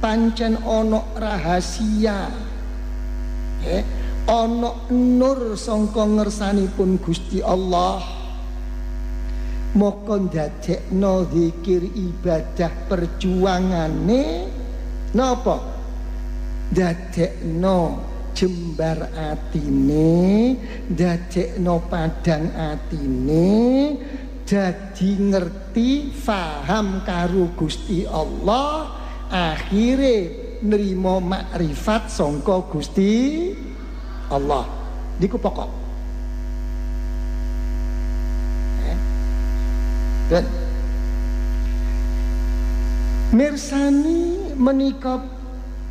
pancen ana rahasia ana nur sangka ngersanipun Gusti Allah. Moko ndadekno zikir ibadah perjuangane napa? Ndadekno jembar atine, ndadekno padang atine, dadi ngerti faham karo Gusti Allah, akhire nrimo makrifat sangka Gusti Allah. Niku pokok. Dan mirsani menika